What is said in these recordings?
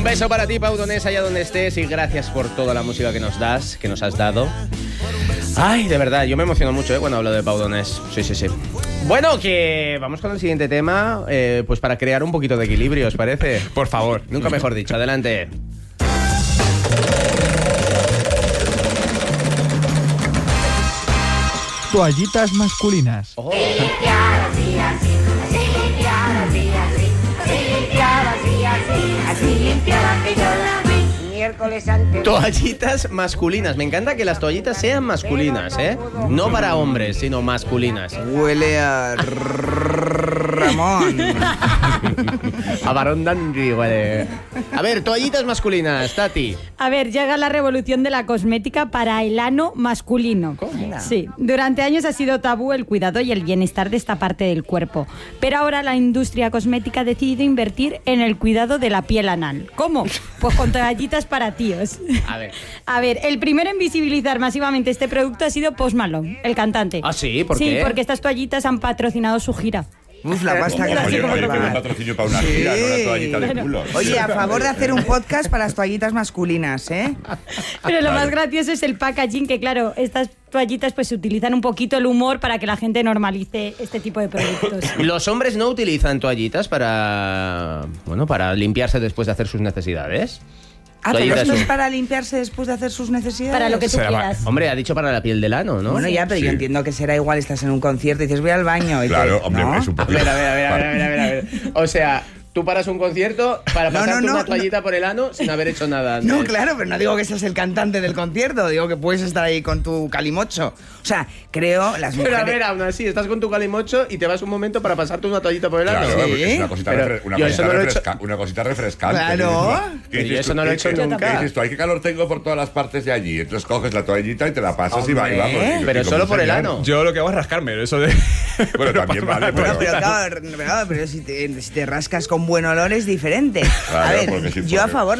Un beso para ti, Pau Donés, allá donde estés, y gracias por toda la música que nos das, que nos has dado. Ay, de verdad, yo me emociono mucho cuando hablo de Pau Donés. Sí. Bueno, que vamos con el siguiente tema, pues para crear un poquito de equilibrio, ¿os parece? Por favor. Nunca mejor dicho, adelante. Toallitas masculinas. Oh. Toallitas masculinas. Me encanta que las toallitas sean masculinas, ¿eh? No para hombres, sino masculinas. Huele a Ramón. A varón dandy, huele. A ver, toallitas masculinas, Tati. A ver, llega la revolución de la cosmética para el ano masculino. ¿Cómo? Sí, durante años ha sido tabú el cuidado y el bienestar de esta parte del cuerpo. Pero ahora la industria cosmética ha decidido invertir en el cuidado de la piel anal. ¿Cómo? Pues con toallitas para tíos. A ver, el primero en visibilizar masivamente este producto ha sido Post Malone, el cantante. ¿Ah, sí? ¿Por qué? Sí, qué? porque estas toallitas han patrocinado su gira. Uf, la pasta que Oye, nos que va. un patrocinio para una gira, no una toallita de culo. Oye, a favor de hacer un podcast para las toallitas masculinas, ¿eh? Pero lo más gracioso es el packaging, que claro, estas toallitas pues utilizan un poquito el humor para que la gente normalice este tipo de productos. ¿Los hombres no utilizan toallitas para limpiarse después de hacer sus necesidades? Ah, pero Toallitas esto es son- para limpiarse después de hacer sus necesidades. Para lo que tú Será quieras. Hombre, ha dicho para la piel del ano, ¿no? Bueno, ya, pero Sí. yo entiendo que será igual, estás en un concierto y dices voy al baño. Y Claro, te- hombre, ¿no? es un A poquito. ver. O sea, tú paras un concierto para No, pasarte no, una no. toallita por el ano sin haber hecho nada antes. No, claro, pero no digo que seas el cantante del concierto, digo que puedes estar ahí con tu calimocho. O sea, creo las Pero mujeres... a ver, aún así, estás con tu calimocho y te vas un momento para pasarte una toallita por el ano. Claro, Sí. es una cosita, Pero yo eso no lo he hecho. una cosita refrescante. Claro. ¿Qué Pero yo dices eso tú? no lo he hecho ¿Qué nunca. dices tú? Ay, qué calor tengo por todas las partes de allí. Entonces coges la toallita y te la pasas y Hombre. vamos. Pero Y como solo un por el señor. ano. Yo lo que hago es rascarme, eso de... Bueno, también vale, Bueno, pero... pero claro, pero si te rascas con buen olor es diferente. Claro, a ver, porque si yo a fuera- favor,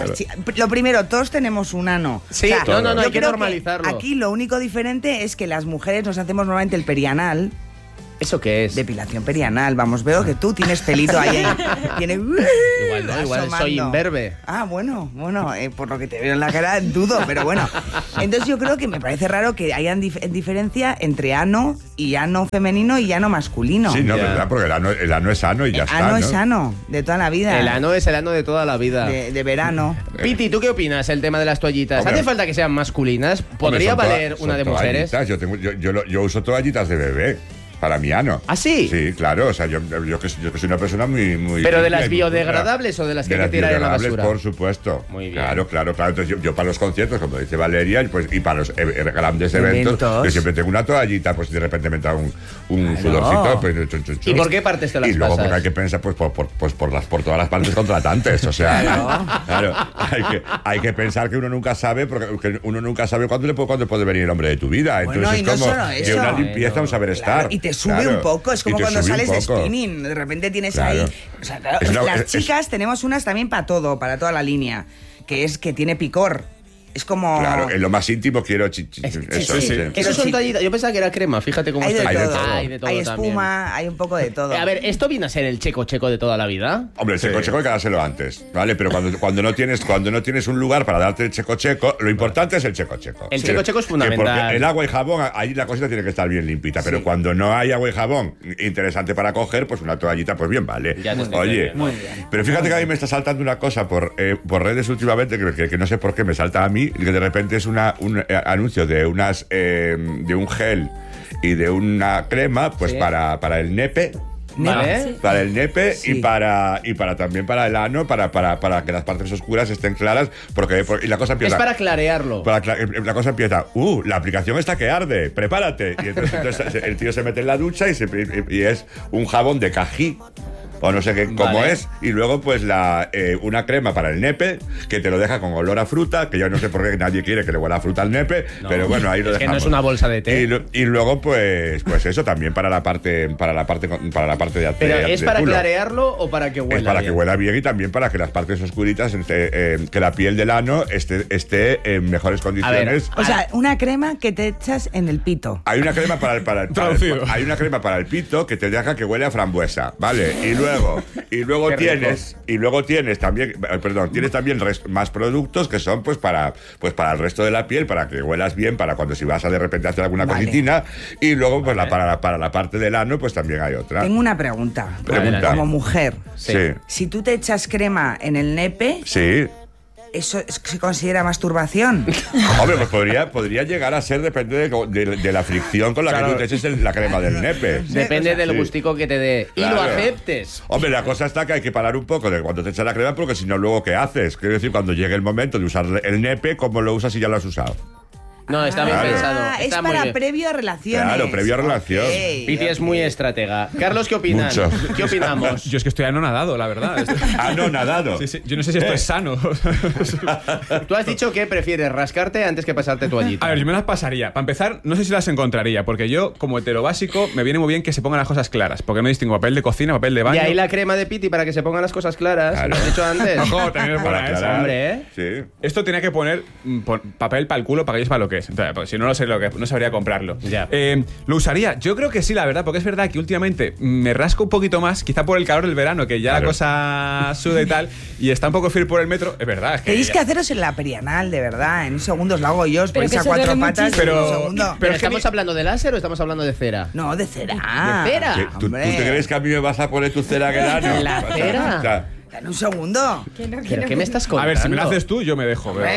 lo primero, todos tenemos un ano. Sí, no, yo hay que creo normalizarlo. Aquí lo único diferente es que las mujeres nos hacemos normalmente el perianal, ¿Eso qué es? depilación perianal. Vamos, veo que tú tienes pelito ahí. Tienes, Igual no, igual asomando. soy imberbe. Ah, bueno, por lo que te veo en la cara dudo, pero bueno. Entonces yo creo que me parece raro que hayan diferencia entre ano y ano femenino y ano masculino. Sí, no, Ya. verdad, porque el ano es sano y ya está, ano ¿no? es sano, de toda la vida. El ano es el ano de toda la vida. de verano. Piti, ¿tú qué opinas el tema de las toallitas? Hombre. ¿Hace falta que sean masculinas? ¿Podría Hombre, son valer son una de mujeres? toallitas. Yo uso toallitas de bebé para mi ano. ¿Ah, sí? Sí, claro. O sea, yo que soy una persona muy... ¿Pero de limpia las y muy biodegradables o de las que hay que tirar en la biodegradables, basura? por supuesto. Muy bien. Claro. Entonces yo para los conciertos, como dice Valeria, pues, y para los grandes eventos, Eventos. yo siempre tengo una toallita, pues si de repente me entra un sudorcito, pues chun, chun, chun. ¿Y por qué partes te las Y luego pasas? porque hay que pensar pues por todas las partes contratantes. O sea, claro, hay que pensar que uno nunca sabe, porque uno nunca sabe cuándo puede venir el hombre de tu vida. Entonces Bueno, y es no como solo que eso. una limpieza, un saber estar. Claro, y te sube Claro. un poco, es como Y te cuando sube un sales de poco. spinning, de repente tienes Claro. ahí... O sea, claro, Es una- las es- chicas tenemos unas también para todo, para toda la línea, que es que tiene picor. Es como... Claro, en lo más íntimo quiero eso. sí. Eso son toallitas. Yo pensaba que era crema, fíjate cómo Hay de está. Hay de todo. todo. Hay de todo Hay también. espuma, hay un poco de todo. A ver, ¿esto viene a ser el checo de toda la vida? Hombre, el checo hay que dárselo antes, ¿vale? Pero cuando no tienes un lugar para darte el checo, lo importante es el checo. El checo es fundamental. Porque el agua y jabón, ahí la cosita tiene que estar bien limpita. Pero cuando no hay agua y jabón interesante para coger, pues una toallita, pues bien vale. Ya te estoy Oye, entendiendo. Muy bien. pero fíjate que a mí me está saltando una cosa por redes últimamente, que no sé por qué me salta a mí, que de repente es un anuncio de de un gel y de una crema, pues Sí. para el nepe. ¿Vale? Para el nepe Sí. y para también para el ano, para que las partes oscuras estén claras, y la cosa Es empieza. para clarearlo. La cosa empieza, la aplicación está que arde, prepárate. Y entonces el tío se mete en la ducha y es un jabón de cají. O no sé qué, cómo Vale. es. Y luego, pues, una crema para el nepe, que te lo deja con olor a fruta, que yo no sé por qué nadie quiere que le huela a fruta al nepe, No. pero bueno, ahí lo Es que dejamos. no es una bolsa de té. Y luego, pues eso también para la parte de ¿Pero de es para culo. clarearlo o para que huela Es para bien? que huela bien y también para que las partes oscuritas, que la piel del ano esté en mejores condiciones. O sea, una crema que te echas en el pito. Hay una crema para el Traducido. hay una crema para el pito que te deja que huele a frambuesa, ¿vale? Y luego luego tienes también, tienes también más productos que son pues para el resto de la piel, para que huelas bien, para cuando si vas a de repente hacer alguna cositina, y luego pues para la parte del ano pues también hay otra. Tengo una pregunta. Como mujer, si tú te echas crema en el nepe, ¿eso se considera masturbación? Hombre, pues podría llegar a ser, depende de la fricción con la que tú te eches la crema del nepe. Depende del gustico que te dé. Claro. Y lo aceptes. Hombre, la cosa está que hay que parar un poco de cuando te echas la crema, porque si no, luego, ¿qué haces? Quiero decir, cuando llegue el momento de usar el nepe, ¿cómo lo usas si ya lo has usado? No, está bien pensado. Es para previo a relaciones. Claro, previo a relación. Piti es muy estratega. Carlos, ¿qué opinan? Mucho. ¿Qué opinamos? Yo es que estoy anonadado, la verdad. ¿Anonadado? Sí. Yo no sé si esto es sano. Tú has dicho que prefieres rascarte antes que pasarte toallita. A ver, yo me las pasaría. Para empezar, no sé si las encontraría, porque yo, como heterobásico, me viene muy bien que se pongan las cosas claras, porque no distingo papel de cocina, papel de baño. Y ahí la crema de Piti para que se pongan las cosas claras. Claro. Lo has dicho antes. Ojo, también es buena esa. Hombre, Sí. Esto tenía que poner papel para el culo para que yo sepa lo que es. Entonces, pues, si no lo sé, no sabría comprarlo. Ya. ¿Lo usaría? Yo creo que sí, la verdad, porque es verdad que últimamente me rasco un poquito más, quizá por el calor del verano, que ya la cosa suda y tal, y está un poco frío por el metro. Es verdad. Es que tenéis que haceros en la perianal, de verdad. En un segundo os lo hago yo, os ponéis a cuatro patas. Pero, en un segundo. ¿Pero estamos hablando de láser o estamos hablando de cera? No, de cera. ¿De cera? ¿Tú te crees que a mí me vas a poner tu cera en el ano? ¿La cera? O sea, En un segundo. ¿Pero qué me estás contando? A ver, si me lo haces tú, yo me dejo. Pero...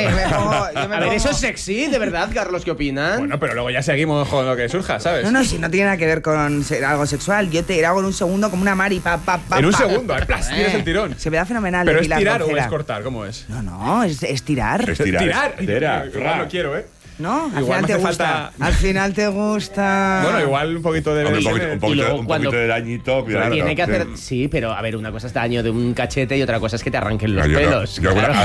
A ver, eso es sexy, de verdad, Carlos, ¿qué opinan? Bueno, pero luego ya seguimos con lo que surja, ¿sabes? No, si no tiene nada que ver con algo sexual. Yo te hago en un segundo como una mari, En un segundo, tienes el tirón. Se me da fenomenal. ¿Pero es depilar tirar con o cera. es cortar? ¿Cómo es? No, es tirar. ¿Tirar? Cera. Igual no quiero, ¿eh? ¿No? Al Igual final te me hace gusta. falta- Al final te gusta. Bueno, igual un poquito de... Hombre, un berenjena. poquito, luego cuando- de dañito. Claro, Tiene que hacer... sí. Sí, pero a ver, una cosa es daño de un cachete y otra cosa es que te arranquen los Yo pelos.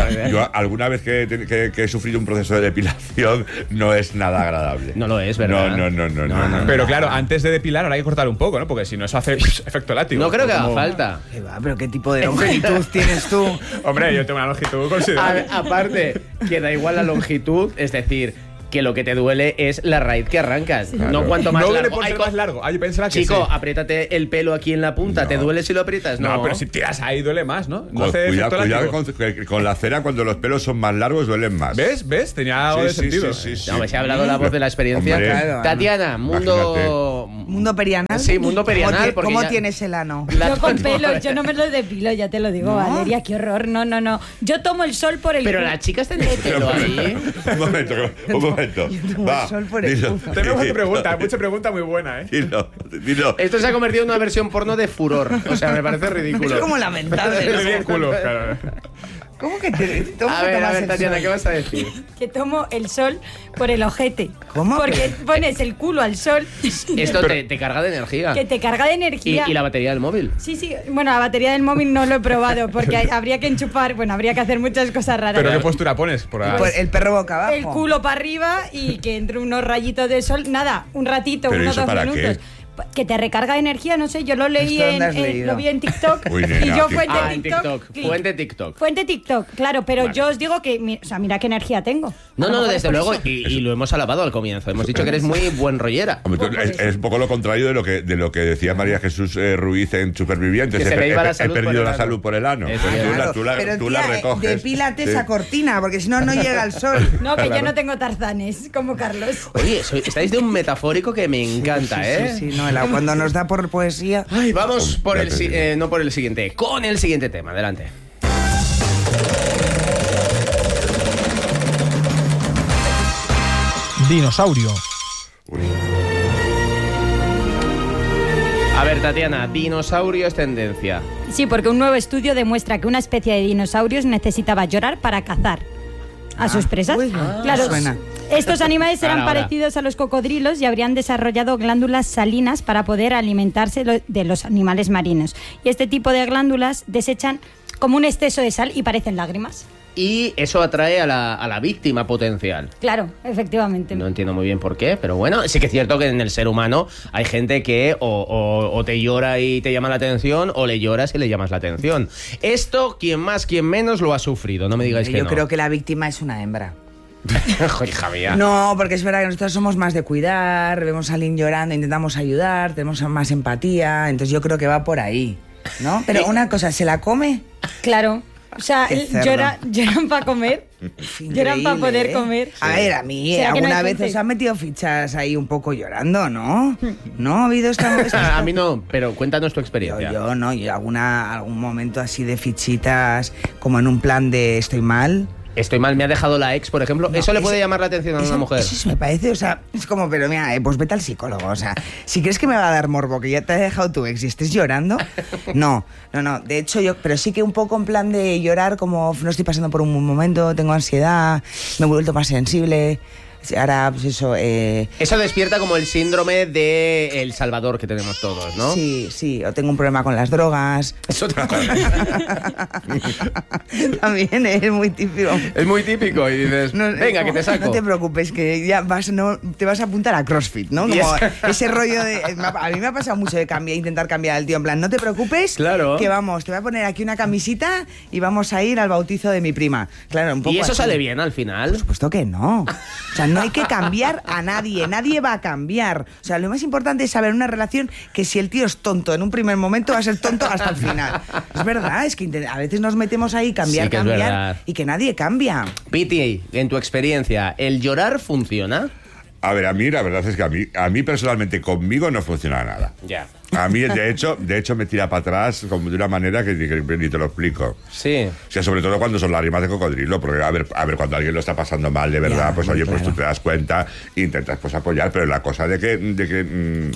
yo alguna vez que he sufrido un proceso de depilación no es nada agradable. No lo es, ¿verdad? No. Pero claro, antes de depilar ahora hay que cortar un poco, ¿no? Porque si no eso hace efecto látigo. No creo que haga Como- falta. ¿Qué va? ¿Pero qué tipo de longitud tienes tú? Hombre, yo tengo una longitud considerable. Aparte, que da igual la longitud, es decir, que lo que te duele es la raíz que arrancas. No cuanto más No duele largo. por Ay, ser más largo. Ay, yo pensaba que Chico, sí. apriétate el pelo aquí en la punta. ¿Te duele si lo aprietas? No, pero si tiras ahí duele más, ¿no? No hace efecto Cuidado látigo. con la cera, cuando los pelos son más largos duelen más. ¿Ves? Tenía algo de sentido. Sí. No, se ha hablado la voz de la experiencia. Hombre, Claro. Tatiana, mundo... ¿Mundo perianal? Sí, mundo perianal, porque ¿Cómo ya- tienes el ano? Yo con pelo, yo no me lo depilo, ya te lo digo, Valeria, qué horror. No. Yo tomo el sol por el Pero culo. las chicas tienen pelo ahí. Un momento. Va, sol por el dilo. culo. Tenemos otra pregunta, mucha pregunta muy buena, ¿eh? Dilo. Esto se ha convertido en una versión porno de furor. O sea, me parece ridículo. Es como lamentable. Le ¿no? di el culo, claro. ¿Cómo que te A ver, Tatiana, sol? ¿qué vas a decir? Que tomo el sol por el ojete. ¿Cómo? Porque pones el culo al sol. Esto te carga de energía. Que te carga de energía. ¿Y la batería del móvil? Sí. Bueno, la batería del móvil no lo he probado porque habría que enchufar, bueno, habría que hacer muchas cosas raras. ¿Pero qué postura pones? Por ahí? Pues el perro boca abajo. El culo para arriba y que entre unos rayitos de sol, nada, un ratito, ¿Pero unos eso 2 para minutos. qué? Que te recarga energía, no sé, yo lo leí ¿Esto dónde has leído? lo vi en TikTok. Uy, nena, y yo TikTok. fuente En TikTok. clic. Fuente TikTok. Fuente TikTok, claro, pero yo os digo que, o sea, mira qué energía tengo. No, A lo mejor es desde por luego, eso. y lo hemos alabado al comienzo. Hemos dicho que eres muy buen rollera. Hombre, es un poco lo contrario de lo que decía María Jesús Ruiz en Supervivientes. Que se le iba la salud he perdido por el la ano. salud por el ano. Eso Pues es. Pero tú la tía, recoges. depílate Sí. esa cortina, porque si no, no llega el sol. No, que yo no tengo tarzanes, como Carlos. Oye, estáis de un metafórico que me encanta, ¿eh? Sí, no, cuando nos da por poesía. Ay, vamos por Ya el te digo. no por el siguiente, con el siguiente tema. Adelante. Dinosaurio. Uy. A ver, Tatiana, dinosaurio es tendencia. Sí, porque un nuevo estudio demuestra que una especie de dinosaurios necesitaba llorar para cazar a sus presas. uy, claro, suena. estos animales eran Ahora. parecidos a los cocodrilos y habrían desarrollado glándulas salinas para poder alimentarse de los animales marinos. Y este tipo de glándulas desechan como un exceso de sal y parecen lágrimas. Y eso atrae a la víctima potencial. Claro, efectivamente. No entiendo muy bien por qué, pero bueno, sí que es cierto que en el ser humano hay gente que o te llora y te llama la atención, o le lloras y le llamas la atención. Esto, quien más, quien menos, lo ha sufrido. No me digáis que Yo no. creo que la víctima es una hembra. Joder, hija mía. No, porque es verdad que nosotros somos más de cuidar, vemos a alguien llorando, intentamos ayudar, tenemos más empatía, entonces yo creo que va por ahí. ¿No? Pero una cosa, ¿se la come? Claro. O sea, Qué cerdo. lloran para comer. Lloran para poder Increíble, ¿eh? comer. A ver, a mí ¿Será que no alguna hay vez gente? os han metido fichas ahí un poco llorando, ¿no? ¿No ha habido esta... A mí no, pero cuéntanos tu experiencia. Yo no, yo algún momento así de fichitas, como en un plan de estoy mal. Estoy mal, me ha dejado la ex, por ejemplo. No, ¿Eso le ese- puede llamar la atención a una mujer? Eso me parece, o sea, es como, pero mira, pues vete al psicólogo, o sea, si crees que me va a dar morbo que ya te ha dejado tu ex y estés llorando, no, de hecho pero sí que un poco en plan de llorar como no estoy pasando por un buen momento, tengo ansiedad, me he vuelto más sensible, ahora pues eso, Eso despierta como el síndrome de El Salvador que tenemos todos, ¿no? sí, o tengo un problema con las drogas, Eso también es muy típico. es muy típico y dices, No, venga, que te saco. No te preocupes, que ya te vas a apuntar a CrossFit, ¿no? Como ese rollo de... A mí me ha pasado mucho de intentar cambiar al tío, en plan, no te preocupes, Claro. que vamos, te voy a poner aquí una camisita y vamos a ir al bautizo de mi prima. Claro, un poco ¿Y eso así. sale bien al final? Por supuesto que no. O sea, no hay que cambiar a nadie va a cambiar. O sea, lo más importante es saber en una relación que si el tío es tonto en un primer momento, va a ser tonto hasta el final. Es verdad, es que a veces nos metemos ahí, cambiar, Sí que es verdad. y que nadie cambia. Piti, en tu experiencia, ¿el llorar funciona? A ver, a mí la verdad es que a mí personalmente conmigo no funciona nada. Ya. A mí, de hecho, me tira para atrás como de una manera que ni te lo explico. Sí. O sea, sobre todo cuando son lágrimas de cocodrilo, porque a ver, cuando alguien lo está pasando mal de verdad, Ya, pues muy oye, pues claro. tú te das cuenta e intentas pues apoyar, pero la cosa de que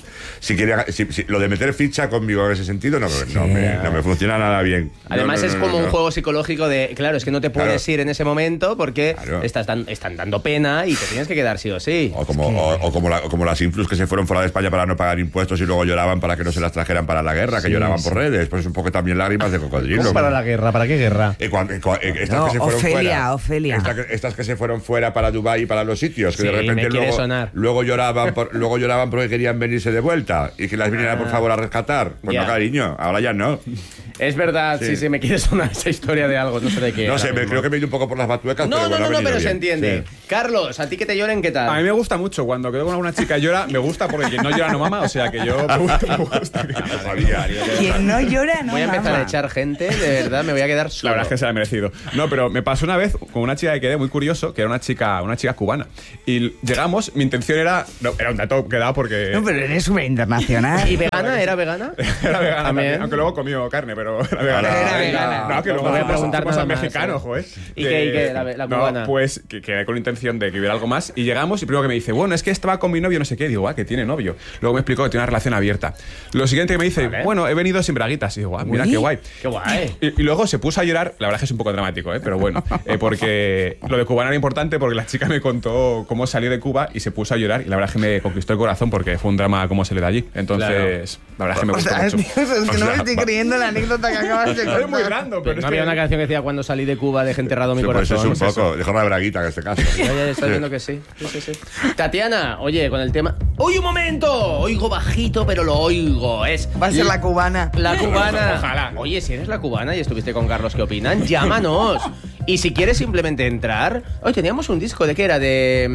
si lo de meter ficha conmigo en ese sentido no me funciona nada bien. Además No, es no, como no. un juego psicológico de, claro, es que no te puedes Claro. ir en ese momento porque Claro. están dando pena y te tienes que quedar sí o sí. O como las influs que se fueron fuera de España para no pagar impuestos y luego lloraban para que no se las trajeran para la guerra, que lloraban por redes. Pues es un poco también lágrimas de cocodrilo. ¿Cómo para la guerra? ¿Para qué guerra? Estas No, que se fueron fuera. Ofelia. Estas que se fueron fuera para Dubái y para los sitios, que Sí, de repente me quiere sonar. luego lloraban porque querían venirse de vuelta y que las vinieran por favor a rescatar. Pues Ya. no, cariño, ahora ya no. Es verdad, sí, me quiere sonar esa historia de algo, no sé de qué. No ahora sé, mismo. creo que me he ido un poco por las batuecas, No, pero bueno, ha venido pero se bien. entiende. Sí. Carlos, ¿a ti que te lloren qué tal? A mí me gusta mucho. Cuando quedo con alguna chica y llora, me gusta porque quien no llora no mama. O sea que yo me gusta. No sabía. Quien no llora, no Voy a empezar mama. a echar gente, de verdad, me voy a quedar La solo. verdad es que se la ha merecido. No, pero me pasó una vez con una chica que quedé muy curioso, que era una chica cubana. Y llegamos, mi intención era... No, era un dato que da porque... No, pero eres súper internacional. ¿Y vegana? ¿Era vegana? Era vegana También. también, aunque luego comió carne, pero era vegana. Era vegana. No, que No luego voy a preguntar fuimos nada al más, mexicano, joder. ¿Y qué, la cubana? No, pues que quedé con la intención de que hubiera algo más y llegamos y primero que me dice, bueno, es que estaba con mi novio no sé qué. Digo, que tiene novio. Luego me explicó que tiene una relación abierta. Lo siguiente que me dice, Vale. bueno, he venido sin braguitas. Y digo, mira, qué guay. Qué guay. Y luego se puso a llorar, la verdad es que es un poco dramático, pero bueno, porque lo de cubana era importante porque la chica me contó cómo salió de Cuba y se puso a llorar y la verdad es que me conquistó el corazón porque fue un drama cómo se le da allí. Entonces, la verdad es que me O gustó sea, mucho. tío, es que no me estoy creyendo la anécdota que acabas de contar. Es muy random, pero No es había que... una canción que decía cuando salí de Cuba dejé enterrado mi Sí, pues corazón. es un poco. Dejar la braguita en este caso. Ya estoy viendo que sí. Sí. Tatiana, oye, con el tema... ¡Uy, un momento! Oigo bajito, pero lo oigo. Es Va a ser la cubana. La cubana. Ojalá. Oye, si eres la cubana y estuviste con Carlos, ¿qué opinan? Llámanos. Y si quieres simplemente entrar... Hoy teníamos un disco, ¿de qué era?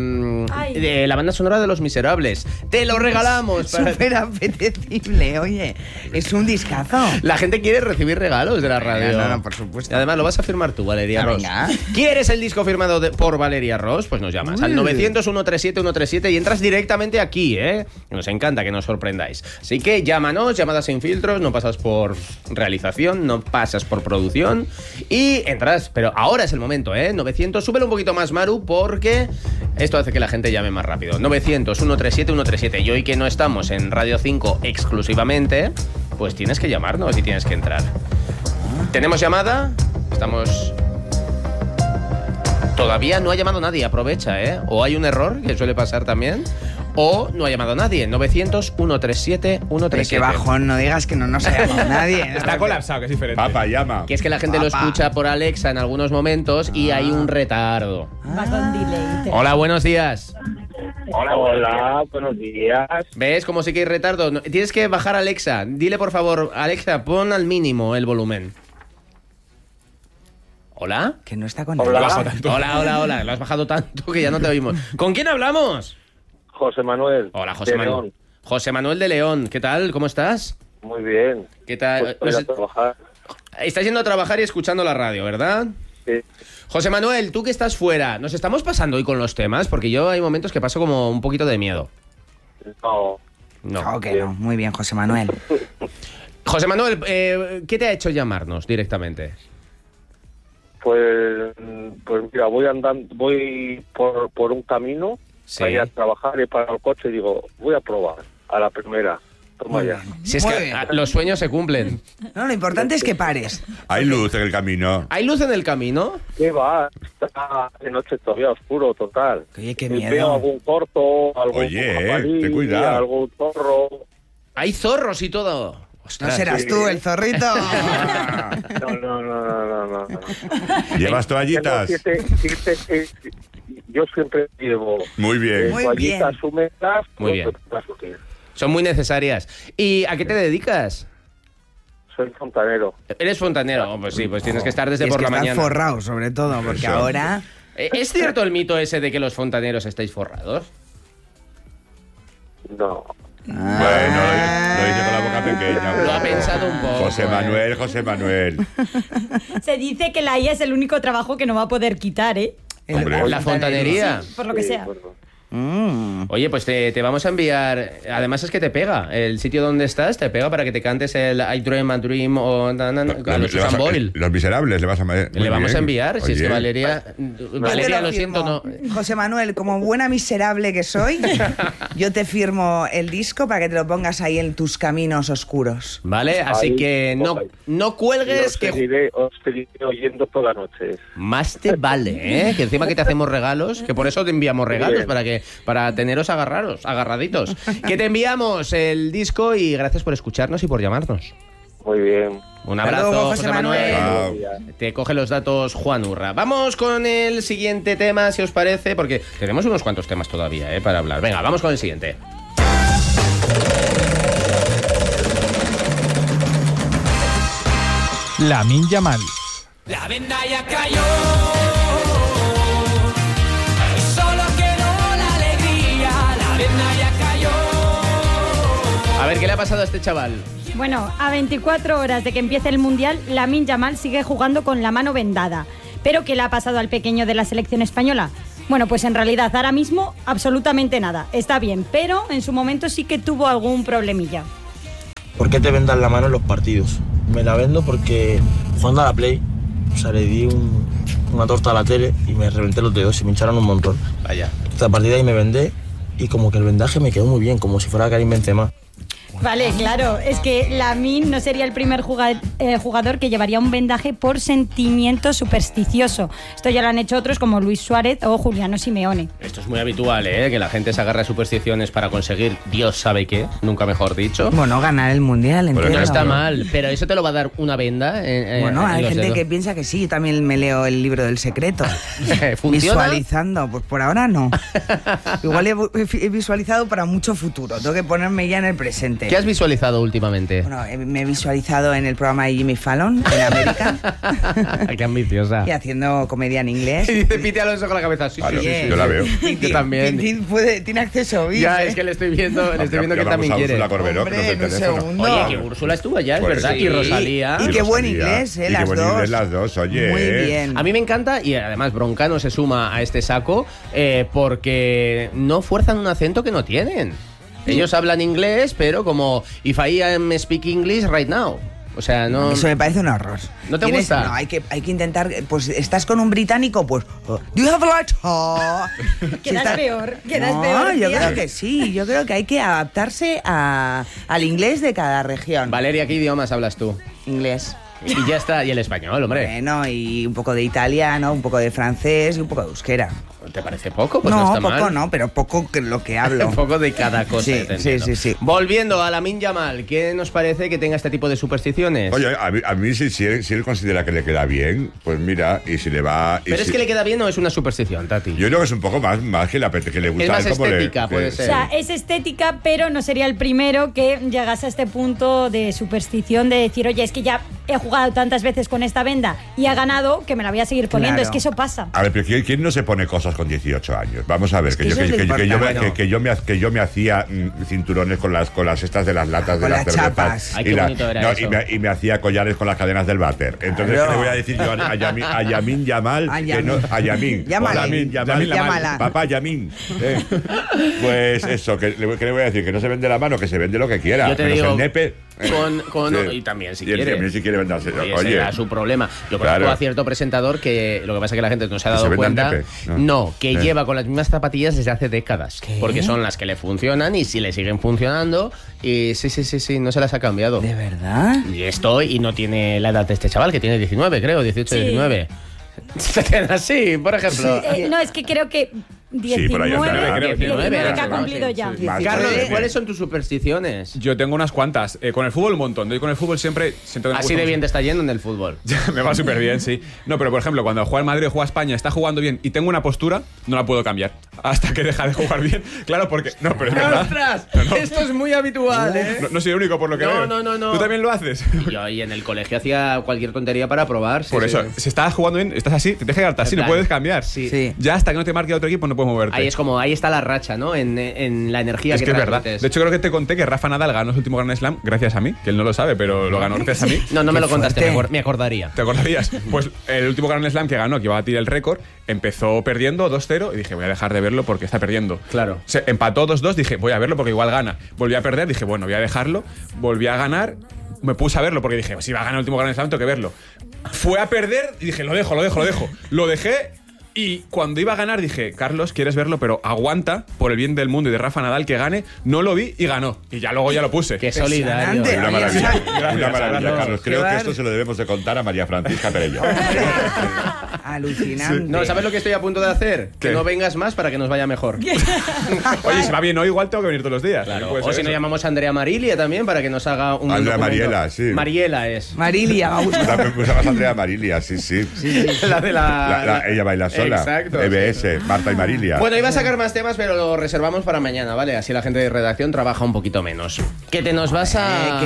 De la banda sonora de Los Miserables. Te lo regalamos. para- Súper apetecible, oye. Es un discazo. La gente quiere recibir regalos de la radio. No, por supuesto. Y además lo vas a firmar tú, Valeria Ross. Venga. ¿Quieres el disco firmado por Valeria Ross? Pues nos llamas al 900-137-137 y entras directamente aquí, ¿eh? Nos encanta que nos sorprendáis. Así que llámanos, llamadas sin filtros, no pasas por realización, no pasas por producción y entras. Pero ahora es el momento, ¿eh? 900, súbelo un poquito más, Maru, porque esto hace que la gente llame más rápido. 900-137-137. Y hoy que no estamos en Radio 5 exclusivamente, pues tienes que llamarnos y tienes que entrar. ¿Tenemos llamada? Estamos... Todavía no ha llamado nadie, aprovecha, ¿eh? O hay un error, que suele pasar también, o no ha llamado nadie. 900-137-137. Qué bajón, no digas que no nos ha llamado nadie. Está colapsado, que es diferente. Papa, llama. Que es que la gente lo Papá. escucha por Alexa en algunos momentos y hay un retardo. Va con delay. Hola, buenos días. Hola, buenos días. ¿Ves cómo sí que hay retardo? Tienes que bajar a Alexa. Dile, por favor, Alexa, pon al mínimo el volumen. ¿Hola? Que no está con Hola. Bajo tanto. Hola. Lo has bajado tanto que ya no te oímos. ¿Con quién hablamos? José Manuel. Hola, José de Manuel. León. José Manuel de León. ¿Qué tal? ¿Cómo estás? Muy bien. ¿Qué tal? Pues voy a trabajar. Estás yendo a trabajar y escuchando la radio, ¿verdad? Sí. José Manuel, tú que estás fuera, ¿nos estamos pasando hoy con los temas? Porque yo hay momentos que paso como un poquito de miedo. No. No. Ok, no. Muy bien, José Manuel. José Manuel, ¿qué te ha hecho llamarnos directamente? Pues mira, voy por un camino Sí. para ir a trabajar, he parado el coche y digo, voy a probar a la primera. Toma ya. Si es Muy que bien. los sueños se cumplen. No, lo importante es que pares. Hay luz en el camino. ¿Hay luz en el camino? ¿Qué va? Está de noche todavía oscuro, total. Oye, qué Veo miedo. algún corto, algún Oye, jabalí, ten cuidado. algún zorro. Hay zorros y todo. No Ostras. serás tú el zorrito. No. ¿Llevas toallitas? Yo siempre llevo Muy bien. Muy toallitas bien. húmedas. Muy bien. Son muy necesarias. ¿Y a qué te dedicas? Soy fontanero. ¿Eres fontanero? Oh, pues sí, pues tienes que estar desde Y es por que la estás mañana. forrado, sobre todo, porque Eso. ahora... ¿Es cierto el mito ese de que los fontaneros estáis forrados? No. Bueno, lo dice con la boca pequeña. Lo ha pensado un poco. José Manuel. Se dice que la IA es el único trabajo que no va a poder quitar, ¿eh? Hombre. La fontanería. Por lo que Sí, sea. bueno. Oye, pues te vamos a enviar. Además es que te pega. El sitio donde estás te pega para que te cantes el I Dream a Dream o a los Susan Boyle. Los miserables le vas a Le vamos a enviar. Si es que Oye. Valeria. Yo Valeria, te lo siento, firmo. no. José Manuel, como buena miserable que soy, yo te firmo el disco para que te lo pongas ahí en tus caminos oscuros. Vale, así Ahí, que no Os cuelgues, que os seguiré oyendo toda la noche. más te vale, ¿eh? Que encima que te hacemos regalos, que por eso te enviamos regalos, Bien. para teneros agarraditos. Que te enviamos el disco y gracias por escucharnos y por llamarnos. Muy bien. Un Hasta abrazo, luego, José José Manuel. Manuel. Chao. Te coge los datos Juan Urra. Vamos con el siguiente tema, si os parece, porque tenemos unos cuantos temas todavía, para hablar. Venga, vamos con el siguiente. Lamine Yamal. La venda ya cayó, solo quedó la alegría. La venda ya cayó. A ver, ¿qué le ha pasado a este chaval? Bueno, a 24 horas de que empiece el Mundial, Lamine Yamal sigue jugando con la mano vendada. ¿Pero qué le ha pasado al pequeño de la selección española? Bueno, pues en realidad ahora mismo absolutamente nada. Está bien, pero en su momento sí que tuvo algún problemilla. ¿Por qué te vendan la mano en los partidos? Me la vendo porque jugando a la Play, o sea, le di una torta a la tele y me reventé los dedos y me hincharon un montón. Vaya. Entonces, a partir de ahí me vendé y como que el vendaje me quedó muy bien, como si fuera Karim Benzema. Vale, claro, es que Lamine no sería el primer jugador que llevaría un vendaje por sentimiento supersticioso. Esto ya lo han hecho otros como Luis Suárez o Juliano Simeone. Esto es muy habitual, que la gente se agarra a supersticiones para conseguir Dios sabe qué, nunca mejor dicho. Bueno, ganar el Mundial, Bueno, entiendo. No está mal, pero eso te lo va a dar una venda. Bueno, hay en los gente dedos. que piensa que sí. Yo también me leo el libro del secreto. ¿Funciona? Visualizando. Pues por ahora no. Igual he visualizado para mucho futuro. Tengo que ponerme ya en el presente. ¿Qué has visualizado últimamente? Bueno, me he visualizado en el programa de Jimmy Fallon, en América, Qué ambiciosa. y haciendo comedia en inglés. Y dice Piti Alonso con la cabeza. Sí, Claro, sí, sí, yo la veo. Yo también. Tiene acceso a Ya, es que le estoy viendo que Llamamos también a quiere. Úrsula Corberó, que nos dé el Hombre, en un teléfono. segundo. Oye, que Úrsula estuvo allá, es Pues verdad. sí. Y Rosalía. Y qué buen Rosalía. inglés, Y qué las buen dos. inglés las dos, oye. Muy bien. A mí me encanta y además Broncano se suma a este saco porque no fuerzan un acento que no tienen. Ellos hablan inglés, pero como if I am speak English right now. O sea, no. Eso me parece un horror. ¿No te gusta? No, hay que intentar. Pues estás con un británico, pues. Do you have a light? Quedas peor, quedas No, peor. yo tía. creo que sí. Yo creo que hay que adaptarse al inglés de cada región. Valeria, ¿qué idiomas hablas tú? Inglés. Y ya está, y el español, hombre. Bueno, y un poco de italiano, un poco de francés y un poco de euskera. ¿Te parece poco? Pues no, no, está poco mal. no, pero poco que lo que hablo. Un poco de cada cosa. Sí, te sí, entiendo. sí, sí. Volviendo a Lamine Yamal, ¿qué nos parece que tenga este tipo de supersticiones? Oye, a mí si él considera que le queda bien, pues mira, y si le va... y Pero es si- que le queda bien o es una superstición, Tati. Yo creo que es un poco más que que le gusta Es más a él como le- estética, puede que- ser. O sea, es estética, pero no sería el primero que llegase a este punto de superstición de decir, oye, es que ya he jugado tantas veces con esta venda y ha ganado, que me la voy a seguir poniendo. Claro. Es que eso pasa. A ver, pero ¿quién no se pone cosas con 18 años? Vamos a ver, que eso es lo importante. que yo me hacía cinturones con las estas de las latas de Con las las cervezas. chapas. Ay, qué bonito era eso. Y me hacía collares con las cadenas del váter. Entonces, Claro. ¿qué le voy a decir yo a Yamin Yamal? A Que no, a Yamin. Llámale. Yamin, Llámala. Papá Yamin. Pues eso, ¿qué le voy a decir? Que no se vende la mano, que se vende lo que quiera. Yo te menos digo, el nepe. y también si Y él quiere. también si quiere venderse. Oye, Oye, será su problema. Yo conozco Claro. a cierto presentador que lo que pasa es que la gente no se ha ¿Que dado se venda el cuenta. nepe? No, que lleva con las mismas zapatillas desde hace décadas. Porque son las que le funcionan y si le siguen funcionando. Y sí, no se las ha cambiado. ¿De verdad? Y no tiene la edad de este chaval, que tiene 19, creo, 18, Sí. 19. Se quedan así, por ejemplo. No, es que creo que 19, por ahí andará. Creo que 19 que ha sí, cumplido sí, ya. sí. Carlos, Sí. ¿cuáles son tus supersticiones? Yo tengo unas cuantas. Con el fútbol un montón. Yo con el fútbol siempre siento que me Así gusta de bien mucho. te está yendo en el fútbol. Me va súper bien, sí. No, pero por ejemplo, cuando juega el Madrid o juega España, está jugando bien y tengo una postura, no la puedo cambiar hasta que deja de jugar bien. Claro, porque... No, pero es verdad. ¡Ostras! No, no. Esto es muy habitual, ¿eh? No soy el único por lo que No, veo. no. ¿Tú también lo haces? Yo ahí en el colegio hacía cualquier tontería para probar. sí, Por sí. eso, si estás jugando bien, estás así, te deja quedarte así, En no plan, puedes cambiar. sí. Sí. Ya hasta que no te marque otro equipo no puedes moverte. Ahí es como, ahí está la racha, ¿no? En la energía Es que es verdad. transmites. De hecho, creo que te conté que Rafa Nadal ganó su último Grand Slam gracias a mí, que él no lo sabe, pero lo ganó gracias a mí. No me Qué lo contaste, fuerte. me acordaría. ¿Te acordarías? Pues el último Grand Slam que ganó, que iba a batir el récord, empezó perdiendo 2-0 y dije, voy a dejar de verlo porque está perdiendo. Claro. Se empató 2-2, dije, voy a verlo porque igual gana. Volví a perder, dije, bueno, voy a dejarlo. Volví a ganar, me puse a verlo porque dije, si va a ganar el último Grand Slam, tengo que verlo. Fue a perder y dije, lo dejo. Lo dejé. Y cuando iba a ganar dije, Carlos, ¿quieres verlo? Pero aguanta, por el bien del mundo y de Rafa Nadal, que gane. No lo vi y ganó. Y ya luego ya lo puse. Qué solidario. Impresionante. Una maravilla, Gracias, una maravilla, Carlos. Carlos. Creo Qué que esto se lo debemos de contar a María Francisca Perello. Alucinante. No, ¿sabes lo que estoy a punto de hacer? ¿Qué? Que no vengas más para que nos vaya mejor. Oye, si va bien hoy, igual tengo que venir todos los días. Claro. Puede O ser si no eso. llamamos a Andrea Marilia también para que nos haga un Andrea documento. Mariela, sí. Mariela es. Marilia, me gusta. También usabas a Andrea Marilia, sí. La de Ella baila sola. Exacto. EBS, Marta y Marilia. Bueno, iba a sacar más temas, pero lo reservamos para mañana, ¿vale? Así la gente de redacción trabaja un poquito menos. Que te nos vas a...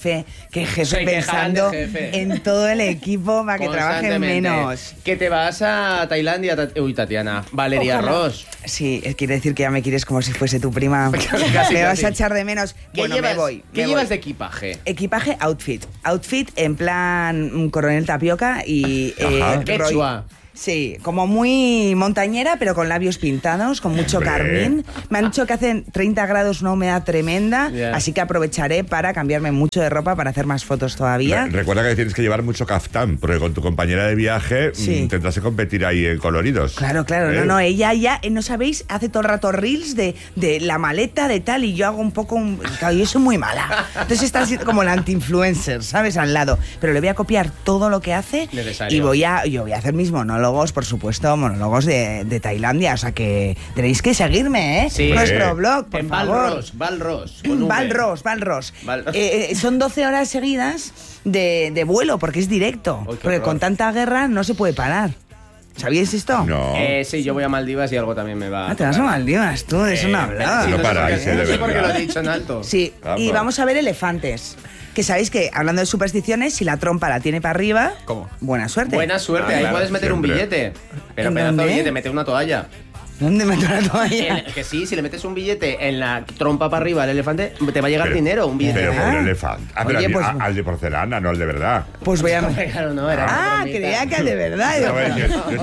Qué jefe Soy pensando quejante, jefe. en todo el equipo para que trabajen Constantemente. menos. Que te vas a Tailandia, Tatiana. Valeria Ojalá. Ross. Sí, quiere decir que ya me quieres como si fuese tu prima. Casi, me vas casi. a echar de menos. ¿Qué Bueno, llevas, me voy. ¿Qué me llevas voy. de equipaje? Equipaje, outfit. Outfit en plan coronel tapioca y... Ajá. Quechua. Sí, como muy montañera, pero con labios pintados, con mucho Hombre. carmín. Me han dicho que hacen 30 grados, una humedad tremenda, Ya. así que aprovecharé para cambiarme mucho de ropa para hacer más fotos todavía. Recuerda que tienes que llevar mucho kaftán, porque con tu compañera de viaje Sí. tendrás que competir ahí en coloridos. Claro, no, ella ya, no sabéis, hace todo el rato reels de la maleta, de tal, y yo hago un poco, claro, yo soy muy mala. Entonces está así como la anti-influencer, ¿sabes? Al lado. Pero le voy a copiar todo lo que hace Necesario. y yo voy a hacer mis monólogos, por supuesto, monólogos de Tailandia, o sea que tenéis que seguirme, ¿eh? Sí. Nuestro blog, por En favor. Balros. con V. Balros. Balros. Son 12 horas seguidas de vuelo, porque es directo. Uy, qué Porque horror. con tanta guerra no se puede parar. ¿Sabíais esto? No. Sí, yo voy a Maldivas y algo también me va. Ah, te vas a Maldivas, tú, de eso no Sí, hablaba. no sé paráis, por qué- de no sé por qué lo verdad. he dicho en alto. Sí, Vamos. y vamos a ver elefantes. Que sabéis que, hablando de supersticiones, si la trompa la tiene para arriba, ¿Cómo? buena suerte. Buena suerte, Ah, ahí claro, puedes meter un siempre. billete. Pero ¿En pedazo de dónde? billete, mete una toalla. ¿Dónde meto la toalla? Que sí, si le metes un billete en la trompa para arriba al elefante, te va a llegar Pero- dinero, un billete. Pero Ah. por elefante. Ah, pero Oye, pues- al de porcelana, no al de verdad. Pues voy a... Claro, no, era una Ah, bromita. creía que de verdad. No, es que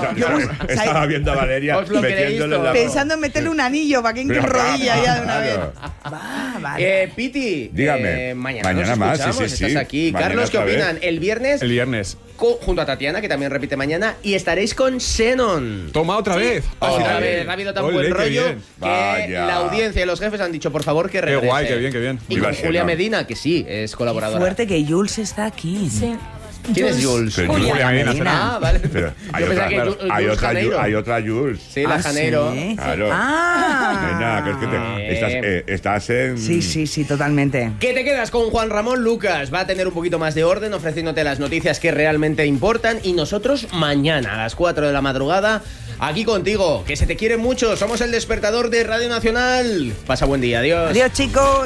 estaba viendo a Valeria Os lo metiéndole creéis la... Pensando en meterle un anillo para que en Pero rodilla ya de una vez. claro. Va, vale. Piti, Dígame. mañana Mañana nos más, sí, escuchamos, sí, sí. estás aquí. Mañana Carlos, ¿qué otra vez. opinan? El viernes, El viernes. junto a Tatiana, que también repite mañana, y estaréis con Xenon. Toma otra vez. Otra Ole. vez, ha habido tan Ole, buen qué rollo bien. que Vaya. la audiencia y los jefes han dicho, por favor, que Qué regrese. guay, qué bien, qué bien. Y Viva con Xenon. Julia Medina, que sí, es colaboradora. Fuerte que Jules está aquí. Sí. ¿Quién es Jules? Pero Julia Medina. Medina. Ah, vale. Pero Yo pensaba que Jules Janeiro. hay otra Jules. Sí, la Ah, Janeiro. ¿sí? Claro. Ah. Nena, que es que estás en... Sí, totalmente. Que te quedas con Juan Ramón Lucas. Va a tener un poquito más de orden ofreciéndote las noticias que realmente importan. Y nosotros mañana a las 4 de la madrugada aquí contigo. Que se te quiere mucho. Somos el despertador de Radio Nacional. Pasa buen día. Adiós. Adiós, chicos.